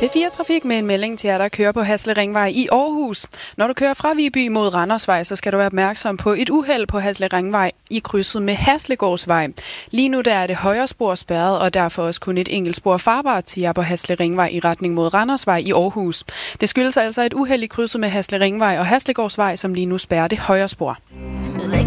P4 Trafik med en melding til jer, der kører på Hasle Ringvej i Aarhus. Når du kører fra Viby mod Randersvej, så skal du være opmærksom på et uheld på Hasle Ringvej i krydset med Haslegårdsvej. Lige nu der er det højre spor spærret, og derfor også kun et enkelt spor farbart til jer på Hasle Ringvej i retning mod Randersvej i Aarhus. Det skyldes altså et uheld i krydset med Hasle Ringvej og Haslegårdsvej, som lige nu spærrer det højre spor.